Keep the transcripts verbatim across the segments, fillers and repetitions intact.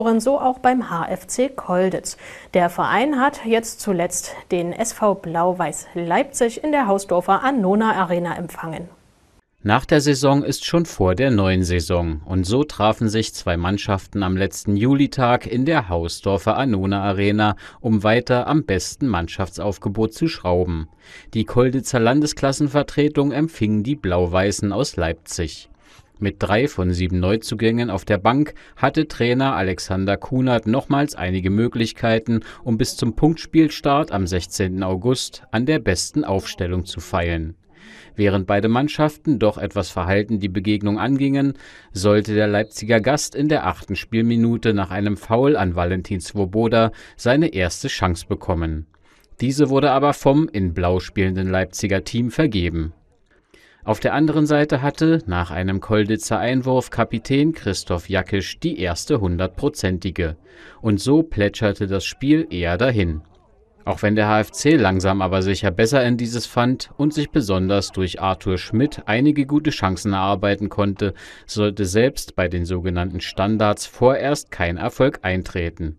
So auch beim H F C Colditz. Der Verein hat jetzt zuletzt den S V Blau-Weiß Leipzig in der Hausdorfer Annona Arena empfangen. Nach der Saison ist schon vor der neuen Saison und so trafen sich zwei Mannschaften am letzten Julitag in der Hausdorfer Annona Arena, um weiter am besten Mannschaftsaufgebot zu schrauben. Die Colditzer Landesklassenvertretung empfing die Blau-Weißen aus Leipzig. Mit drei von sieben Neuzugängen auf der Bank hatte Trainer Alexander Kunert nochmals einige Möglichkeiten, um bis zum Punktspielstart am sechzehnten August an der besten Aufstellung zu feilen. Während beide Mannschaften doch etwas verhalten die Begegnung angingen, sollte der Leipziger Gast in der achten Spielminute nach einem Foul an Valentin Svoboda seine erste Chance bekommen. Diese wurde aber vom in Blau spielenden Leipziger Team vergeben. Auf der anderen Seite hatte nach einem Colditzer Einwurf Kapitän Christoph Jakisch die erste hundertprozentige. Und so plätscherte das Spiel eher dahin. Auch wenn der H F C langsam aber sicher besser in dieses fand und sich besonders durch Arthur Schmidt einige gute Chancen erarbeiten konnte, sollte selbst bei den sogenannten Standards vorerst kein Erfolg eintreten.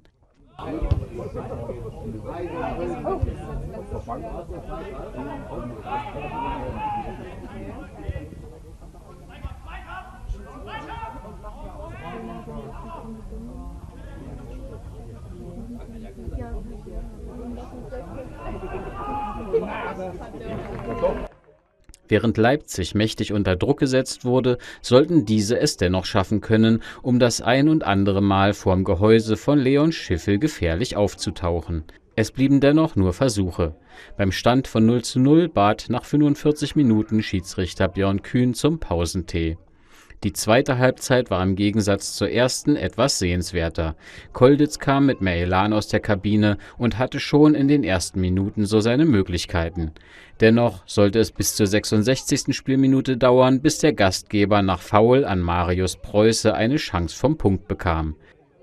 Während Leipzig mächtig unter Druck gesetzt wurde, sollten diese es dennoch schaffen können, um das ein und andere Mal vorm Gehäuse von Leon Schiffel gefährlich aufzutauchen. Es blieben dennoch nur Versuche. Beim Stand von null zu null bat nach fünfundvierzig Minuten Schiedsrichter Björn Kühn zum Pausentee. Die zweite Halbzeit war im Gegensatz zur ersten etwas sehenswerter. Colditz kam mit mehr Elan aus der Kabine und hatte schon in den ersten Minuten so seine Möglichkeiten. Dennoch sollte es bis zur sechsundsechzigsten Spielminute dauern, bis der Gastgeber nach Foul an Marius Preuße eine Chance vom Punkt bekam.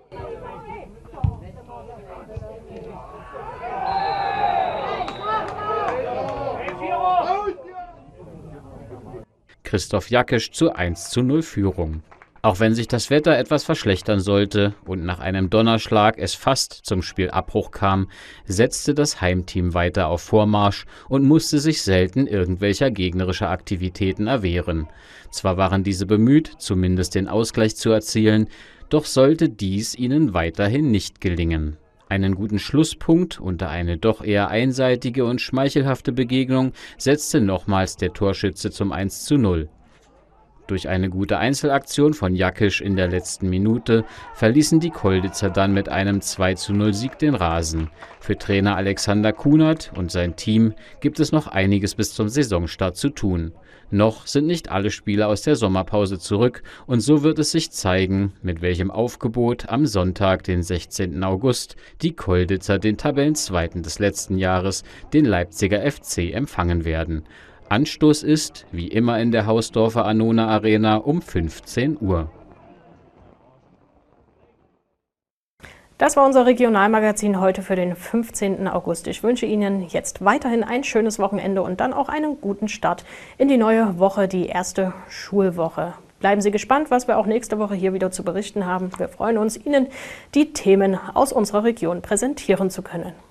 Christoph Jakisch zur eins zu null Führung. Auch wenn sich das Wetter etwas verschlechtern sollte und nach einem Donnerschlag es fast zum Spielabbruch kam, setzte das Heimteam weiter auf Vormarsch und musste sich selten irgendwelcher gegnerischer Aktivitäten erwehren. Zwar waren diese bemüht, zumindest den Ausgleich zu erzielen, doch sollte dies ihnen weiterhin nicht gelingen. Einen guten Schlusspunkt unter eine doch eher einseitige und schmeichelhafte Begegnung setzte nochmals der Torschütze zum eins zu null. Durch eine gute Einzelaktion von Jakisch in der letzten Minute verließen die Colditzer dann mit einem zwei zu null Sieg den Rasen. Für Trainer Alexander Kunert und sein Team gibt es noch einiges bis zum Saisonstart zu tun. Noch sind nicht alle Spieler aus der Sommerpause zurück und so wird es sich zeigen, mit welchem Aufgebot am Sonntag, den sechzehnten August, die Colditzer den Tabellenzweiten des letzten Jahres, den Leipziger F C, empfangen werden. Anstoß ist, wie immer in der Hausdorfer Annona Arena, um fünfzehn Uhr. Das war unser Regionalmagazin heute für den fünfzehnten August. Ich wünsche Ihnen jetzt weiterhin ein schönes Wochenende und dann auch einen guten Start in die neue Woche, die erste Schulwoche. Bleiben Sie gespannt, was wir auch nächste Woche hier wieder zu berichten haben. Wir freuen uns, Ihnen die Themen aus unserer Region präsentieren zu können.